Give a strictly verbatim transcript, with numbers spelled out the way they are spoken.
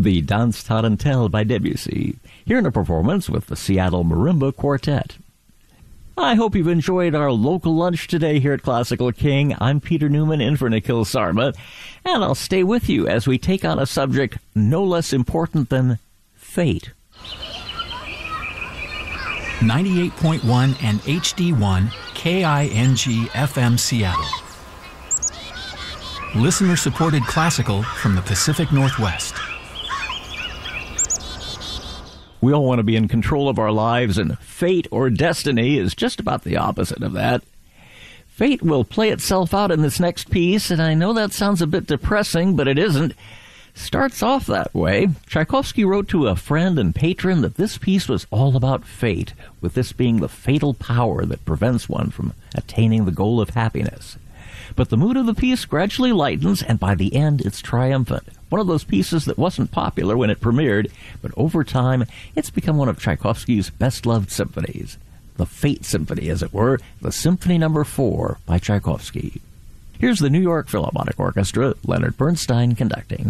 the Danse Tarentelle by Debussy, here in a performance with the Seattle Marimba Quartet. I hope you've enjoyed our local lunch today here at Classical King. I'm Peter Newman in for Nikhil Sarma, and I'll stay with you as we take on a subject no less important than fate. ninety-eight point one and H D one K I N G F M Seattle. Listener-supported classical from the Pacific Northwest. We all want to be in control of our lives, and fate or destiny is just about the opposite of that. Fate will play itself out in this next piece, and I know that sounds a bit depressing, but it isn't. Starts off that way. Tchaikovsky wrote to a friend and patron that this piece was all about fate, with this being the fatal power that prevents one from attaining the goal of happiness. But the mood of the piece gradually lightens, and by the end it's triumphant. One of those pieces that wasn't popular when it premiered, but over time it's become one of Tchaikovsky's best-loved symphonies. The Fate Symphony, as it were, the Symphony Number Four by Tchaikovsky. Here's the New York Philharmonic Orchestra, Leonard Bernstein conducting.